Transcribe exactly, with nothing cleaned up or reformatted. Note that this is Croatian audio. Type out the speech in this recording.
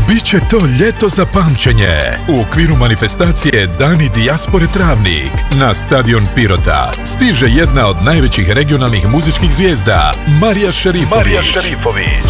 Biće to ljeto za pamćenje. U okviru manifestacije Dani dijaspore Travnik na stadion Pirota stiže jedna od najvećih regionalnih muzičkih zvijezda, Marija Šerifović. Marija Šerifović.